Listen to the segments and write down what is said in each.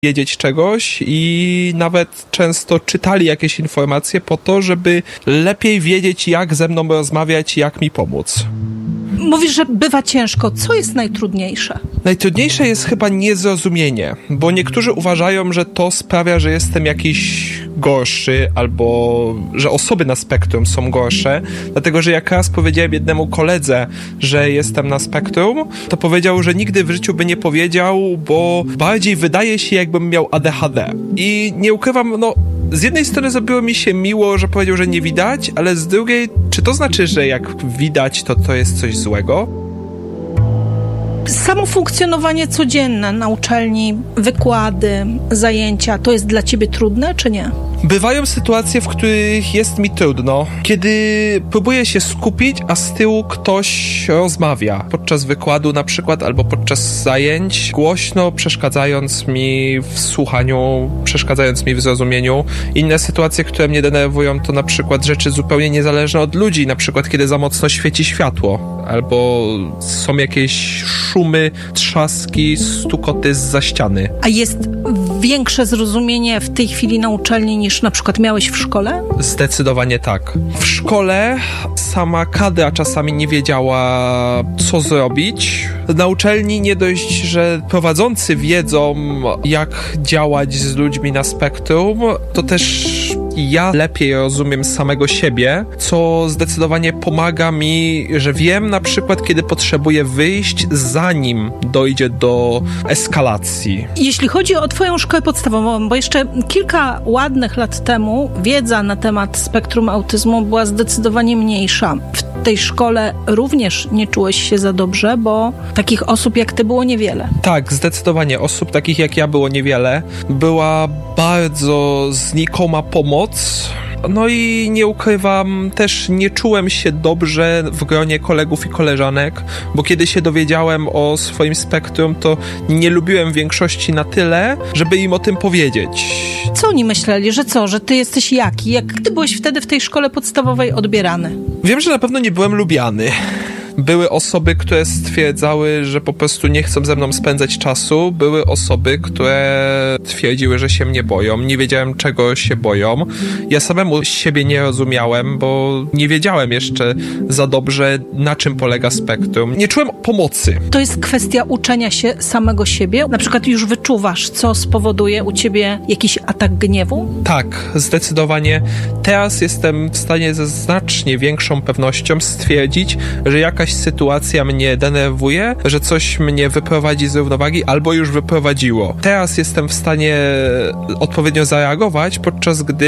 wiedzieć czegoś i nawet często czytali jakieś informacje po to, żeby lepiej wiedzieć, jak ze mną rozmawiać, jak mi pomóc. Mówisz, że bywa ciężko. Co jest najtrudniejsze? Najtrudniejsze jest chyba niezrozumienie, bo niektórzy uważają, że to sprawia, że jestem jakiś gorszy albo że osoby na spektrum są gorsze, dlatego że jak raz powiedziałem jednemu koledze, że jestem na spektrum, to powiedział, że nigdy w życiu by nie powiedział, bo bardziej wydaje się, jakbym miał ADHD. I nie ukrywam, z jednej strony zrobiło mi się miło, że powiedział, że nie widać, ale z drugiej, czy to znaczy, że jak widać, to jest coś złego? Samo funkcjonowanie codzienne na uczelni, wykłady, zajęcia, to jest dla ciebie trudne, czy nie? Bywają sytuacje, w których jest mi trudno, kiedy próbuję się skupić, a z tyłu ktoś rozmawia. Podczas wykładu na przykład, albo podczas zajęć, głośno przeszkadzając mi w słuchaniu, przeszkadzając mi w zrozumieniu. Inne sytuacje, które mnie denerwują, to na przykład rzeczy zupełnie niezależne od ludzi, na przykład kiedy za mocno świeci światło, albo są jakieś szumy, trzaski, stukoty zza ściany. A jest większe zrozumienie w tej chwili na uczelni niż na przykład miałeś w szkole? Zdecydowanie tak. W szkole sama kadra czasami nie wiedziała, co zrobić. Na uczelni nie dość, że prowadzący wiedzą, jak działać z ludźmi na spektrum, to też ja lepiej rozumiem samego siebie, co zdecydowanie pomaga mi, że wiem na przykład, kiedy potrzebuję wyjść, zanim dojdzie do eskalacji. Jeśli chodzi o twoją szkołę podstawową, bo jeszcze kilka ładnych lat temu wiedza na temat spektrum autyzmu była zdecydowanie mniejsza. W tej szkole również nie czułeś się za dobrze, bo takich osób jak ty było niewiele. Tak, zdecydowanie. Osób takich jak ja było niewiele. Była bardzo znikoma pomoc. No i nie ukrywam, też nie czułem się dobrze w gronie kolegów i koleżanek, bo kiedy się dowiedziałem o swoim spektrum, to nie lubiłem większości na tyle, żeby im o tym powiedzieć. Co oni myśleli? Że co? Że ty jesteś jaki? Jak ty byłeś wtedy w tej szkole podstawowej odbierany? Wiem, że na pewno nie byłem lubiany. Były osoby, które stwierdzały, że po prostu nie chcą ze mną spędzać czasu. Były osoby, które twierdziły, że się mnie boją. Nie wiedziałem, czego się boją. Ja samemu siebie nie rozumiałem, bo nie wiedziałem jeszcze za dobrze, na czym polega spektrum. Nie czułem pomocy. To jest kwestia uczenia się samego siebie? Na przykład już wyczuwasz, co spowoduje u ciebie jakiś atak gniewu? Tak, zdecydowanie. Teraz jestem w stanie ze znacznie większą pewnością stwierdzić, że jakaś sytuacja mnie denerwuje, że coś mnie wyprowadzi z równowagi albo już wyprowadziło. Teraz jestem w stanie odpowiednio zareagować, podczas gdy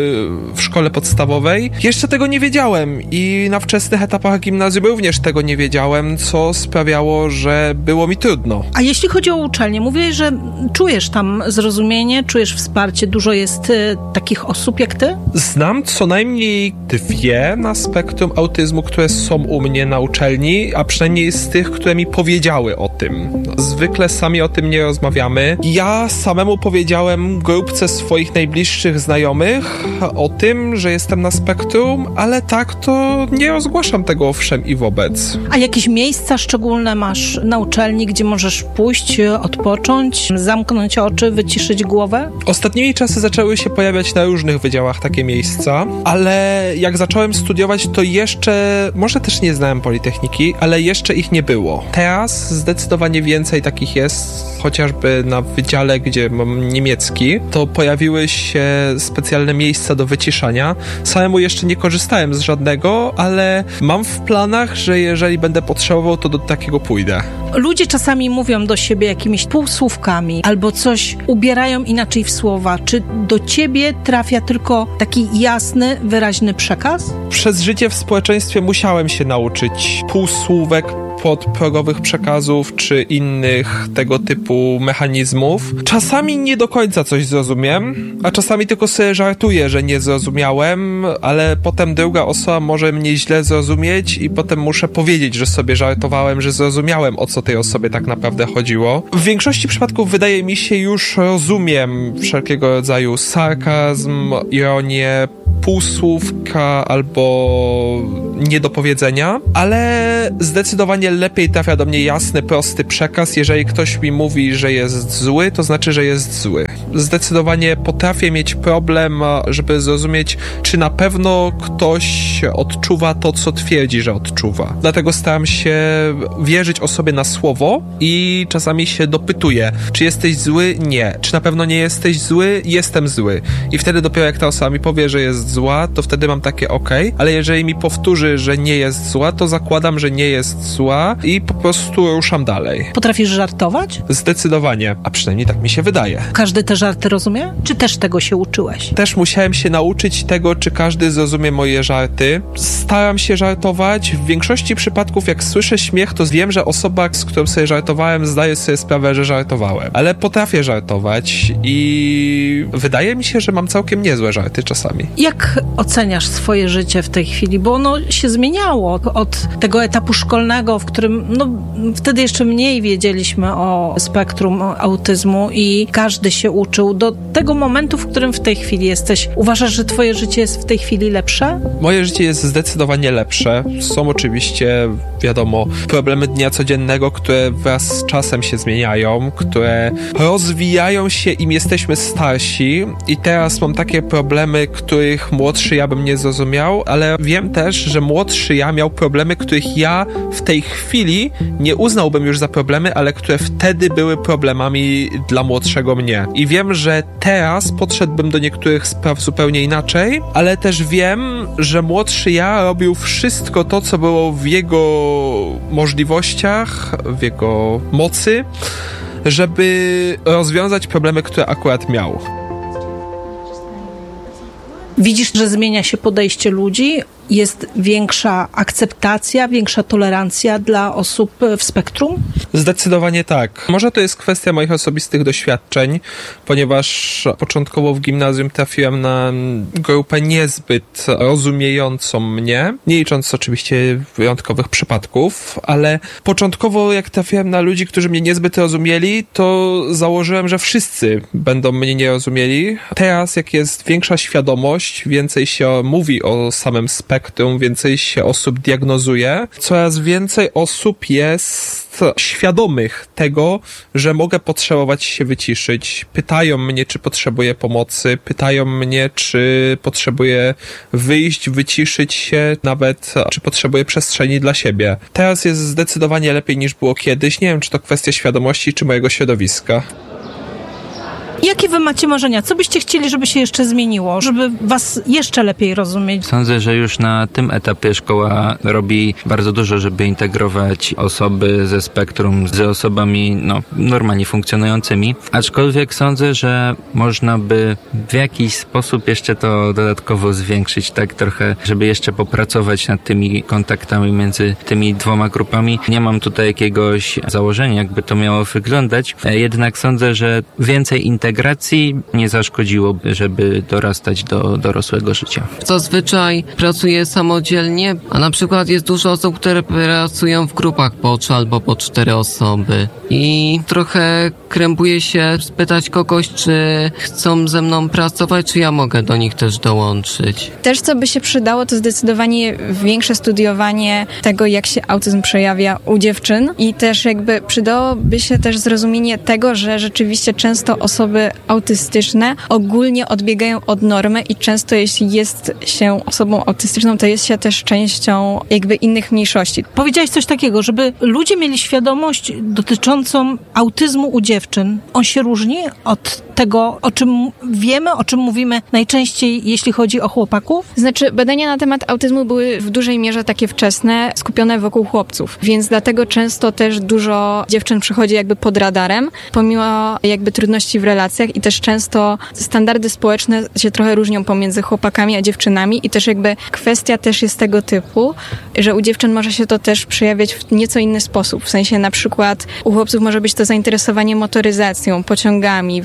w szkole podstawowej jeszcze tego nie wiedziałem i na wczesnych etapach gimnazjum również tego nie wiedziałem, co sprawiało, że było mi trudno. A jeśli chodzi o uczelnię, mówiłeś, że czujesz tam zrozumienie, czujesz wsparcie, dużo jest takich osób jak ty? Znam co najmniej 2 na spektrum autyzmu, które są u mnie na uczelni, a przynajmniej z tych, które mi powiedziały o tym. Zwykle sami o tym nie rozmawiamy. Ja samemu powiedziałem grupce swoich najbliższych znajomych o tym, że jestem na spektrum, ale tak to nie rozgłaszam tego wszem i wobec. A jakieś miejsca szczególne masz na uczelni, gdzie możesz pójść, odpocząć, zamknąć oczy, wyciszyć głowę? Ostatnimi czasy zaczęły się pojawiać na różnych wydziałach takie miejsca, ale jak zacząłem studiować, to jeszcze, może też nie znałem Politechniki, ale jeszcze ich nie było. Teraz zdecydowanie więcej takich jest, chociażby na wydziale, gdzie mam niemiecki, to pojawiły się specjalne miejsca do wyciszania. Samemu jeszcze nie korzystałem z żadnego, ale mam w planach, że jeżeli będę potrzebował, to do takiego pójdę. Ludzie czasami mówią do siebie jakimiś półsłówkami albo coś ubierają inaczej w słowa. Czy do ciebie trafia tylko taki jasny, wyraźny przekaz? Przez życie w społeczeństwie musiałem się nauczyć półsłówek, podprogowych przekazów czy innych tego typu mechanizmów. Czasami nie do końca coś zrozumiem, a czasami tylko sobie żartuję, że nie zrozumiałem, ale potem druga osoba może mnie źle zrozumieć i potem muszę powiedzieć, że sobie żartowałem, że zrozumiałem, o co tej osobie tak naprawdę chodziło. W większości przypadków wydaje mi się, już rozumiem wszelkiego rodzaju sarkazm, ironię, półsłówka albo niedopowiedzenia, ale zdecydowanie lepiej trafia do mnie jasny, prosty przekaz. Jeżeli ktoś mi mówi, że jest zły, to znaczy, że jest zły. Zdecydowanie potrafię mieć problem, żeby zrozumieć, czy na pewno ktoś odczuwa to, co twierdzi, że odczuwa. Dlatego staram się wierzyć osobie na słowo i czasami się dopytuję, czy jesteś zły? Nie. Czy na pewno nie jesteś zły? Jestem zły. I wtedy dopiero jak ta osoba mi powie, że jest zła, to wtedy mam takie okej, ale jeżeli mi powtórzy, że nie jest zła, to zakładam, że nie jest zła i po prostu ruszam dalej. Potrafisz żartować? Zdecydowanie, a przynajmniej tak mi się wydaje. Każdy te żarty rozumie? Czy też tego się uczyłeś? Też musiałem się nauczyć tego, czy każdy zrozumie moje żarty. Staram się żartować. W większości przypadków, jak słyszę śmiech, to wiem, że osoba, z którą sobie żartowałem, zdaje sobie sprawę, że żartowałem. Ale potrafię żartować i wydaje mi się, że mam całkiem niezłe żarty czasami. Jak oceniasz swoje życie w tej chwili? Bo ono się zmieniało od tego etapu szkolnego, w którym wtedy jeszcze mniej wiedzieliśmy o spektrum autyzmu i każdy się uczył, do tego momentu, w którym w tej chwili jesteś. Uważasz, że twoje życie jest w tej chwili lepsze? Moje życie jest zdecydowanie lepsze. Są oczywiście, wiadomo, problemy dnia codziennego, które wraz z czasem się zmieniają, które rozwijają się, im jesteśmy starsi i teraz mam takie problemy, których młodszy ja bym nie zrozumiał, ale wiem też, że młodszy ja miał problemy, których ja w tej chwili nie uznałbym już za problemy, ale które wtedy były problemami dla młodszego mnie. I wiem, że teraz podszedłbym do niektórych spraw zupełnie inaczej, ale też wiem, że młodszy ja robił wszystko to, co było w jego możliwościach, w jego mocy, żeby rozwiązać problemy, które akurat miał. Widzisz, że zmienia się podejście ludzi? Jest większa akceptacja, większa tolerancja dla osób w spektrum? Zdecydowanie tak. Może to jest kwestia moich osobistych doświadczeń, ponieważ początkowo w gimnazjum trafiłem na grupę niezbyt rozumiejącą mnie, nie licząc oczywiście wyjątkowych przypadków, ale początkowo jak trafiłem na ludzi, którzy mnie niezbyt rozumieli, to założyłem, że wszyscy będą mnie nie rozumieli. Teraz jak jest większa świadomość, więcej się mówi o samym spektrum, więcej się osób diagnozuje, coraz więcej osób jest świadomych tego, że mogę potrzebować się wyciszyć. Pytają mnie, czy potrzebuję pomocy, pytają mnie, czy potrzebuję wyjść, wyciszyć się, nawet czy potrzebuję przestrzeni dla siebie. Teraz jest zdecydowanie lepiej niż było kiedyś. Nie wiem, czy to kwestia świadomości, czy mojego środowiska. Jakie wy macie marzenia? Co byście chcieli, żeby się jeszcze zmieniło? Żeby was jeszcze lepiej rozumieć? Sądzę, że już na tym etapie szkoła robi bardzo dużo, żeby integrować osoby ze spektrum z osobami normalnie funkcjonującymi. Aczkolwiek sądzę, że można by w jakiś sposób jeszcze to dodatkowo zwiększyć, tak trochę, żeby jeszcze popracować nad tymi kontaktami między tymi dwoma grupami. Nie mam tutaj jakiegoś założenia, jakby to miało wyglądać. Jednak sądzę, że więcej integracji nie zaszkodziłoby, żeby dorastać do dorosłego życia. Zazwyczaj pracuję samodzielnie, a na przykład jest dużo osób, które pracują w grupach po 3 albo po 4 osoby i trochę krępuję się spytać kogoś, czy chcą ze mną pracować, czy ja mogę do nich też dołączyć. Też co by się przydało, to zdecydowanie większe studiowanie tego, jak się autyzm przejawia u dziewczyn i też jakby przydałoby się też zrozumienie tego, że rzeczywiście często osoby autystyczne ogólnie odbiegają od normy i często jeśli jest się osobą autystyczną, to jest się też częścią jakby innych mniejszości. Powiedziałaś coś takiego, żeby ludzie mieli świadomość dotyczącą autyzmu u dziewczyn. On się różni od tego, o czym wiemy, o czym mówimy najczęściej, jeśli chodzi o chłopaków? Znaczy, badania na temat autyzmu były w dużej mierze takie wczesne, skupione wokół chłopców, więc dlatego często też dużo dziewczyn przychodzi jakby pod radarem, pomimo jakby trudności w relacjach i też często standardy społeczne się trochę różnią pomiędzy chłopakami a dziewczynami i też jakby kwestia też jest tego typu, że u dziewczyn może się to też przejawiać w nieco inny sposób, w sensie na przykład u chłopców może być to zainteresowanie motoryzacją, pociągami, a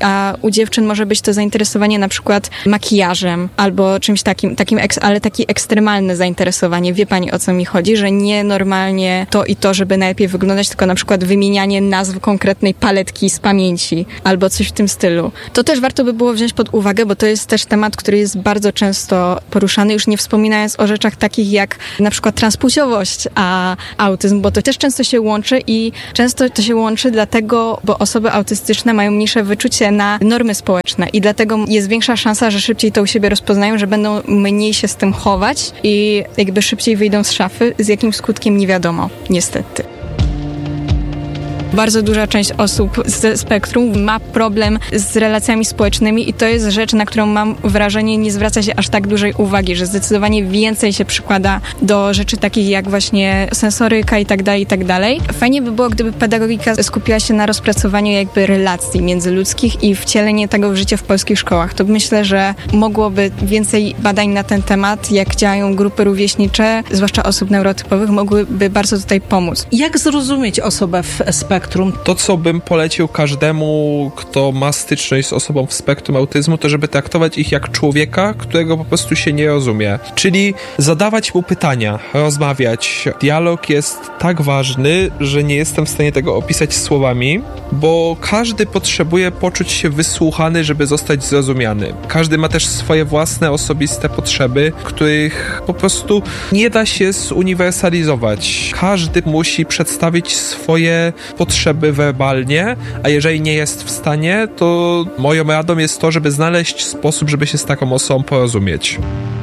u dziewczyn może być to zainteresowanie na przykład makijażem albo czymś takim ale taki ekstremalne zainteresowanie. Wie pani, o co mi chodzi? Że nie normalnie to i to, żeby najlepiej wyglądać, tylko na przykład wymienianie nazw konkretnej paletki z pamięci albo coś w tym stylu. To też warto by było wziąć pod uwagę, bo to jest też temat, który jest bardzo często poruszany, już nie wspominając o rzeczach takich jak na przykład transpłciowość, a autyzm, bo to też często się łączy i często to się łączy dlatego, bo osoby autystyczne mają mniejsze wyczucie na normy społeczne i dlatego jest większa szansa, że szybciej to u siebie rozpoznają, że będą mniej się z tym chować i jakby szybciej wyjdą z szafy, z jakim skutkiem nie wiadomo, niestety. Bardzo duża część osób ze spektrum ma problem z relacjami społecznymi i to jest rzecz, na którą mam wrażenie nie zwraca się aż tak dużej uwagi, że zdecydowanie więcej się przykłada do rzeczy takich jak właśnie sensoryka i tak dalej. Fajnie by było, gdyby pedagogika skupiła się na rozpracowaniu jakby relacji międzyludzkich i wcielenie tego w życie w polskich szkołach. To myślę, że mogłoby więcej badań na ten temat, jak działają grupy rówieśnicze, zwłaszcza osób neurotypowych, mogłyby bardzo tutaj pomóc. Jak zrozumieć osobę w spektrum? To, co bym polecił każdemu, kto ma styczność z osobą w spektrum autyzmu, to żeby traktować ich jak człowieka, którego po prostu się nie rozumie. Czyli zadawać mu pytania, rozmawiać. Dialog jest tak ważny, że nie jestem w stanie tego opisać słowami, bo każdy potrzebuje poczuć się wysłuchany, żeby zostać zrozumiany. Każdy ma też swoje własne, osobiste potrzeby, których po prostu nie da się zuniwersalizować. Każdy musi przedstawić swoje potrzeby werbalnie, a jeżeli nie jest w stanie, to moją radą jest to, żeby znaleźć sposób, żeby się z taką osobą porozumieć.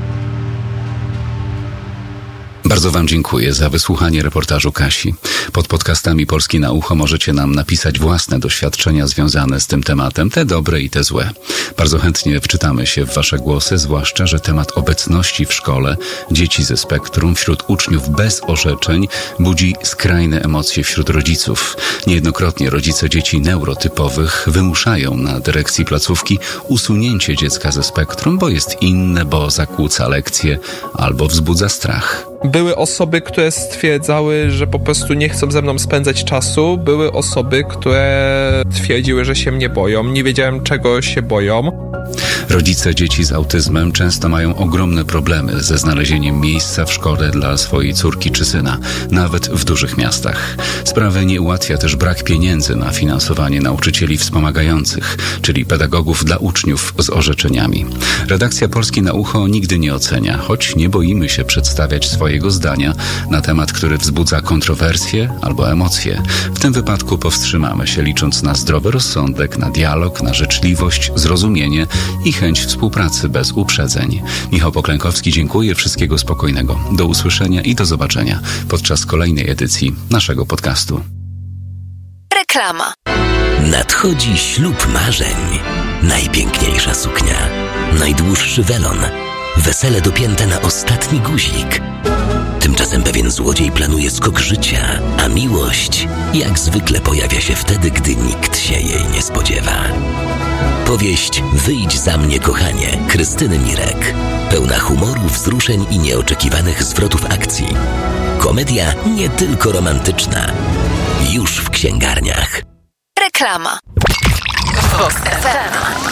Bardzo Wam dziękuję za wysłuchanie reportażu Kasi. Pod podcastami Polski na Ucho możecie nam napisać własne doświadczenia związane z tym tematem, te dobre i te złe. Bardzo chętnie wczytamy się w Wasze głosy, zwłaszcza, że temat obecności w szkole dzieci ze spektrum wśród uczniów bez orzeczeń budzi skrajne emocje wśród rodziców. Niejednokrotnie rodzice dzieci neurotypowych wymuszają na dyrekcji placówki usunięcie dziecka ze spektrum, bo jest inne, bo zakłóca lekcje albo wzbudza strach. Były osoby, które stwierdzały, że po prostu nie chcą ze mną spędzać czasu. Były osoby, które twierdziły, że się mnie boją. Nie wiedziałem, czego się boją. Rodzice dzieci z autyzmem często mają ogromne problemy ze znalezieniem miejsca w szkole dla swojej córki czy syna, nawet w dużych miastach. Sprawę nie ułatwia też brak pieniędzy na finansowanie nauczycieli wspomagających, czyli pedagogów dla uczniów z orzeczeniami. Redakcja Polski na Ucho nigdy nie ocenia, choć nie boimy się przedstawiać swojego zdania na temat, który wzbudza kontrowersje albo emocje. W tym wypadku powstrzymamy się, licząc na zdrowy rozsądek, na dialog, na życzliwość, zrozumienie i chęć współpracy bez uprzedzeń. Michał Poklękowski, dziękuję, wszystkiego spokojnego. Do usłyszenia i do zobaczenia podczas kolejnej edycji naszego podcastu. Reklama. Nadchodzi ślub marzeń. Najpiękniejsza suknia, najdłuższy welon, wesele dopięte na ostatni guzik. Tymczasem pewien złodziej planuje skok życia, a miłość jak zwykle pojawia się wtedy, gdy nikt się jej nie spodziewa. Powieść Wyjdź za mnie, kochanie, Krystyny Mirek. Pełna humoru, wzruszeń i nieoczekiwanych zwrotów akcji. Komedia nie tylko romantyczna. Już w księgarniach. Reklama.